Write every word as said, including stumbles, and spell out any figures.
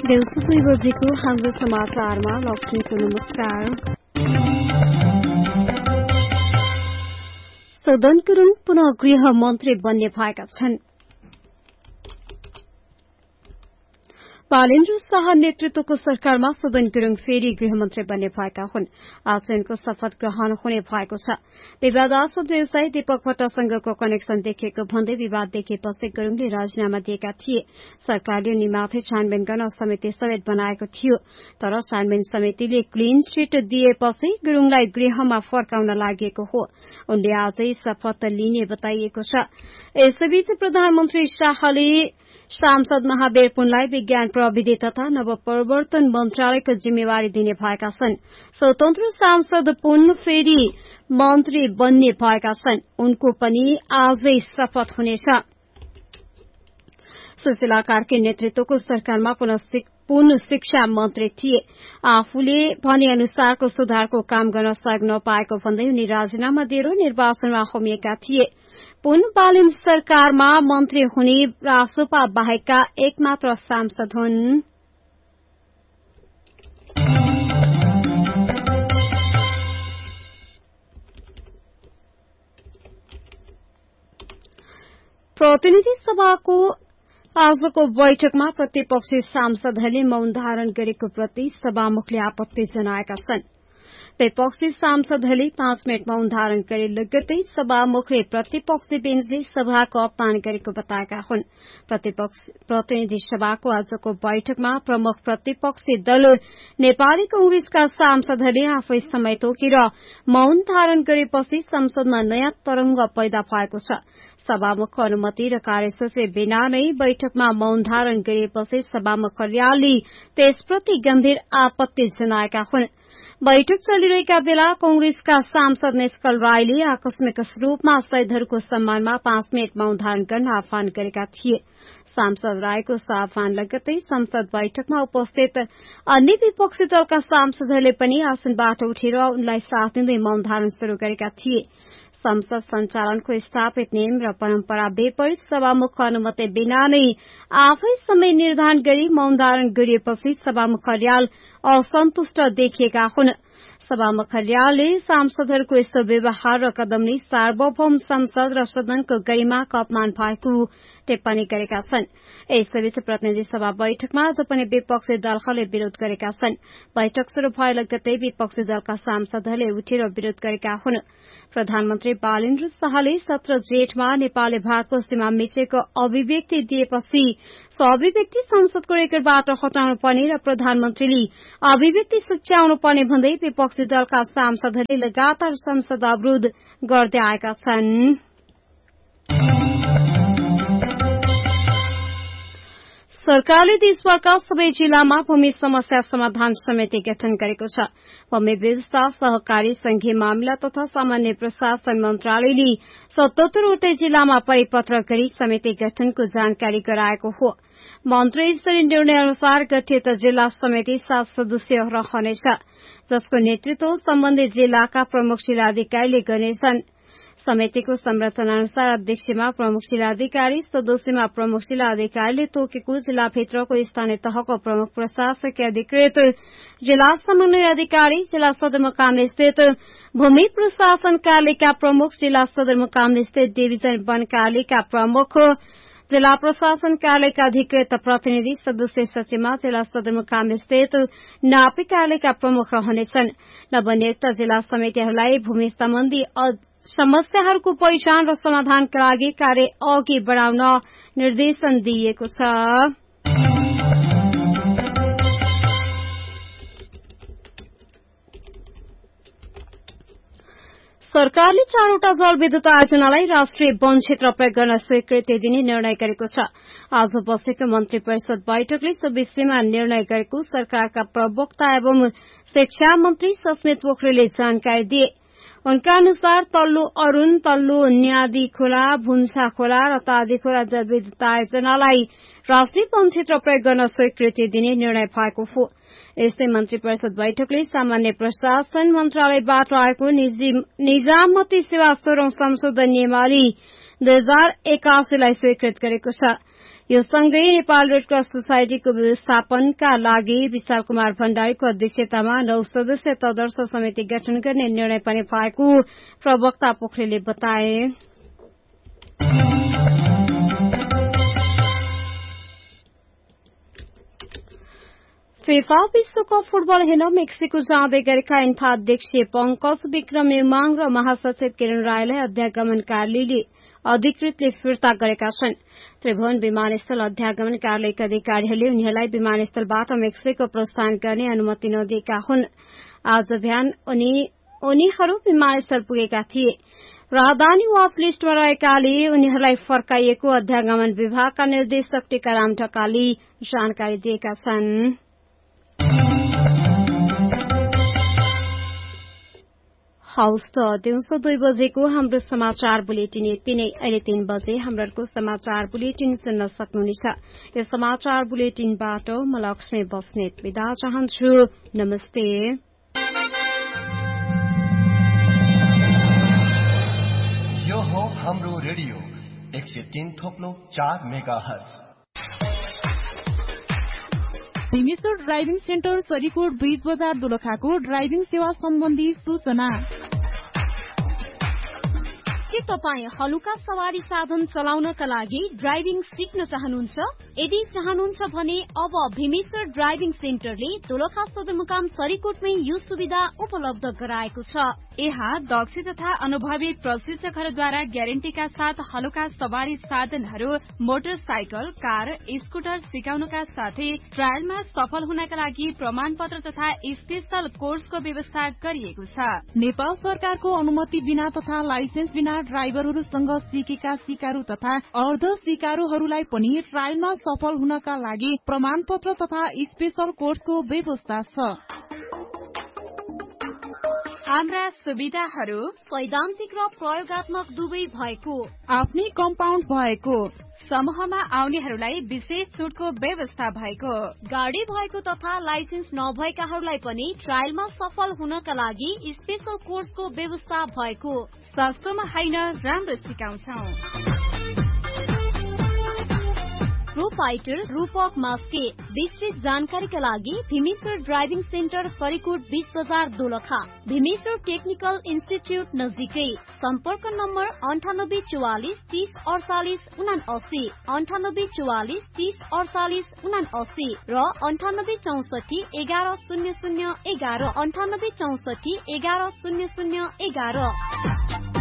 देउसु दुई बजेको हाम्रो समाचारमा लक्ष्मीको नमस्कार। सदन गुरुङ पुनः गृह मन्त्री बन्ने भएका छन्। बालेन्द्र शाह नेतृत्वको सरकारमा सदन गुरुङ फेरि गृहमन्त्री बन्ने भएका हुन्। आज उनको शपथ ग्रहण हुने भएको छ। विवादास्पद व्यवसायी दीपक भट्टसँगको कनेक्सन देखिएको भन्दै विवाद देखेपछि गुरुङले राजीनामा दिएका थिए। सरकारले उनीमाथि छानबिन गर्न समिति समेत बनाएको थियो, तर छानबिन समितिले क्लीन चिट दिएपछि गुरुङलाई गृहमा फर्काउन लागेको हो। उनले आजै शपथ लिने बताइएको छ। यसैबीच प्रधानमन्त्री शाहले सांसद महावीर पुनलाई विज्ञान प्रविधि तथा नवप्रवर्तन मन्त्रालयको जिम्मेवारी दिने भएका छन्। स्वतन्त्र सांसद पुन फेरि मन्त्री बन्ने भएका छन्। उनको पनि आजै शपथ हुनेछ। सुशीला कार्की नेतृत्वको सरकारमा पुनः शिक्षा मन्त्री थिए। आफूले भने अनुसारको सुधारको काम गर्न सहयोग नपाएको भन्दै उनी राजीनामा दिएर निर्वाचनमा होमिएका थिए। पुन बालिन सरकारमा मन्त्री हुने रासोपा बाहेकका एकमात्र सांसद हुन्। प्रतिनिधि सभाको आजको बैठकमा प्रतिपक्षी सांसदहरूले मौन धारण गरेको प्रति सभामुखले आपत्ति जनाएका छन्। विपक्षी सांसदहरूले पाँच मिनट मौन धारण गरे लगत्तै सभामुखले प्रतिपक्षी बेन्चले सभाको अपमान गरेको बताएका हुन्। प्रतिनिधि सभाको आजको बैठकमा प्रमुख प्रतिपक्षी दल नेपाली कंग्रेसका सांसदहरूले आफै समय तोकेर मौन धारण गरेपछि संसदमा नयाँ तरंग पैदा भएको छ। सभामुखको अनुमति र कार्यसूची बिना नै बैठकमा मौन धारण गरिएपछि सभामुख खरियालले त्यसप्रति गम्भीर आपत्ति जनाएका हुन्। बैठक चलिरहेका बेला कंग्रेसका सांसद निष्कल राईले आकस्मिक रूपमा शहीदहरूको सम्मानमा पाँच मिनट मौन धारण गर्न आह्वान गरेका थिए। सांसद राईको आह्वान लगत्तै संसद बैठकमा उपस्थित अन्य विपक्षी दलका सांसदहरूले पनि आसनबाट उठेर उनलाई साथ दिँदै मौन धारण शुरू गरेका थिए। संसद संचालनको स्थापित नियम र परम्परा विपरीत सभामुखको अनुमति बिना नै आफै समय निर्धारण गरी मौन धारण गरिएपछि सभामुख खरियाल असन्तुष्ट देखिएका हुन्। सभामुख खरियालले सांसदहरूको यस्तो व्यवहार र कदमले सार्वभौम संसद र सदनको गरिमाको अपमान भएको टिप्पणी गरेका छन्। यसैबीच प्रतिनिधि सभा बैठकमा आज पनि विपक्षी दलहरूले विरोध गरेका छन्। बैठक शुरू भए लगत्तै विपक्षी दलका सांसदहरूले उठेर विरोध गरेका हुन्। प्रधानमन्त्री बालेन्द्र शाहले सत्र जेठमा नेपाली भारतको सीमा मिचेको अभिव्यक्ति दिएपछि सो अभिव्यक्ति संसदको रेकर्डबाट हटाउनु पर्ने र प्रधानमन्त्रीले अभिव्यक्ति सच्याउनु पर्ने भन्दै विपक्षी दलका सांसदहरूले लगातार संसद अवरोध गर्दै आएका छन्। सरकारले देशभरका सबै जिल्लामा भूमि समस्या समाधान समिति गठन गरेको छ। भूमि व्यवस्था, सहकारी, संघीय मामिला तथा सामान्य प्रशासन मन्त्रालयले सतहत्तरवटै जिल्लामा परिपत्र गरी समिति गठनको जानकारी गराएको हो। मन्त्री स्तरीय निर्णय अनुसार गठित जिल्ला समिति सात सदस्यीय रहनेछ, जसको नेतृत्व सम्बन्धित जिल्लाका प्रमुख जिल्लाधिकारीले गर्नेछन्। समितिको संरचना अनुसार अध्यक्षमा प्रमुख जिल्लाधिकारी, सदस्यमा प्रमुख जिल्लाधिकारीले तोकेको जिल्लाभित्रको स्थानीय तहको प्रमुख प्रशासकीय अधिकृत, जिल्ला समन्वय अधिकारी, जिल्ला सदरमुकाम स्थित भूमि प्रशासन कार्यालयका प्रमुख, जिल्ला सदरमुकाम स्थित डिभिजन वन कार्यालयका प्रमुख, जिल्ला प्रशासन कार्यालयका अधिकृत प्रतिनिधि, सदस्य सचिवमा जिल्ला सदरमुकाम स्थित नापी कार्यालयका प्रमुख रहनेछन्। नवनियुक्त जिल्ला समितिहरूलाई भूमि सम्बन्धी समस्याहरूको पहिचान र समाधानका लागि कार्य अघि बढ़ाउन निर्देशन दिइएको छ। सरकारले चारवटा जलविद्युत आयोजनालाई राष्ट्रिय वन क्षेत्र प्रयोग गर्न स्वीकृति दिने निर्णय गरेको छ। आज बसेको मन्त्री परिषद बैठकले सो विषयमा निर्णय गरेको सरकारका प्रवक्ता एवं शिक्षा मन्त्री सस्मित पोखरेलले जानकारी दिए। उनका अनुसार तल्लो अरूण, तल्लो न्यादी खोला, भुन्सा खोला र तादी खोला जलविद्युत आयोजनालाई राष्ट्रिय वन क्षेत्र प्रयोग गर्न स्वीकृति दिने निर्णय भएको हो। यस्तै मन्त्री परिषद बैठकले सामान्य प्रशासन मन्त्रालयबाट आएको निजामती सेवा सोह्रौं संशोधन नियमावली दुई हजार एकासीलाई स्वीकृत गरेको छ। यो सँगै नेपाल रेड क्रस सोसाइटीको व्यवस्थापनका लागि विशाल कुमार भण्डारीको अध्यक्षतामा नौ सदस्यीय तदर्थ समिति गठन गर्ने निर्णय पनि भएको प्रवक्ता पोखरेलले बताए। फिफा विश्वकप फुटबल हेर्न मेक्सिको जाँदै गरेका इन्फा अध्यक्ष पंकज विक्रम नेमाङ र महासचिव किरण राईलाई अध्यागमन कार्यालयले अधिकृतले फिर्ता गरेका छन्। त्रिभुवन विमानस्थल अध्यागमन कार्यालयका अधिकारीहरूले उनीहरूलाई विमानस्थलबाट मेक्सिको प्रस्थान गर्ने अनुमति नदिएका हुन्। आज बिहान उनीहरू विमानस्थल पुगेका थिए। राजधानी वाच लिस्टमा रहेकाले उनीहरूलाई फर्काइएको अध्यागमन विभागका निर्देशक टीकाराम ढकालले जानकारी दिएका छन्। हौस् त दिउँसो दुई बजेको हाम्रो समाचार बुलेटिन यति नै। अहिले तीन बजे हाम्रो समाचार बुलेटिन सुन्न सक्नुहुनेछ। यो समाचार बुलेटिनबाट म लक्ष्मी बस्नेत बिदा चाहन्छु। नमस्ते। यो हो हाम्रो रेडियो एक सय तीन थोप्लो चार mega hertz. Bhimeshwar driving centre Sarikot bridge बजार दोलखाको ड्राइभिङ सेवा सम्बन्धी सूचना। के तपाईँ हलुका सवारी साधन चलाउनका लागि ड्राइभिङ सिक्न चाहनुहुन्छ? यदि चाहनुहुन्छ भने अब भीमेश्वर ड्राइभिङ सेन्टरले दोलखा सदरमुकाम सरीकोटमै यो सुविधा उपलब्ध गराएको छ। यहाँ दक्ष तथा अनुभवी प्रशिक्षकहरूद्वारा ग्यारेन्टीका साथ हलुका सवारी साधनहरू, मोटरसाइकल, कार, स्कुटर सिकाउनका साथै ट्रायलमा सफल हुनका लागि प्रमाण पत्र तथा स्पेशल कोर्सको व्यवस्था गरिएको छ। नेपाल सरकारको अनुमति बिना तथा लाइसेन्स बिना ड्राइभरहरूसँग सिकेका सिकारु तथा अर्ध सिकारुहरूलाई पनि ट्रायलमा सफल हुनका लागि प्रमाण पत्र तथा स्पेशल कोर्सको व्यवस्था छ। हाम्रा सुविधाहरू सैद्धान्तिक र प्रयोगात्मक दुवै भएको, आफ्नै कम्पाउन्ड भएको, समूहमा आउनेहरूलाई विशेष छुटको व्यवस्था भएको, गाडी भएको तथा लाइसेन्स नभएकाहरूलाई पनि ट्रायलमा सफल हुनका लागि स्पेशल कोर्सको व्यवस्था भएको। सस्तोमा होइन, राम्रो सिकाउँछौं। प्रोपाइटर रूपक मास्के। विस्तृत जानकारीका लागि भीमेश्वर ड्राइभिङ सेन्टर सरीकोट बीच बजार दोलखा, भीमेश्वर टेक्निकल इन्स्टिच्युट नजिकै। सम्पर्क नम्बर अन्ठानब्बे चौवालिस तीस अडचालिस उना अस्सी, अन्ठानब्बे चौवालिस तीस अडचालिस उना अस्सी र अन्ठानब्बे चौसठी एघार शून्य शून्य एघार, अन्ठानब्बे चौसठी एघार शून्य शून्य एघार।